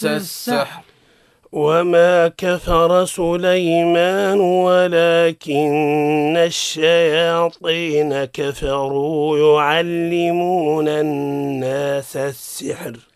الناس السحر وما كفر سليمان ولكن الشياطين كفروا يعلمون الناس السحر